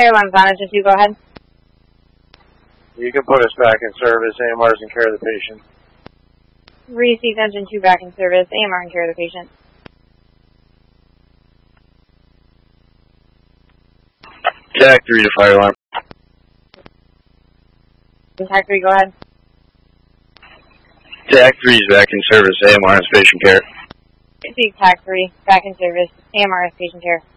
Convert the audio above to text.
Airline's on engine 2, go ahead. You can put us back in service. AMR's in care of the patient. Received engine 2 back in service. AMR in care of the patient. TAC 3 to fire alarm. TAC 3, go ahead. TAC 3 is back in service. AMR is patient care. Received TAC 3 back in service. AMR is patient care.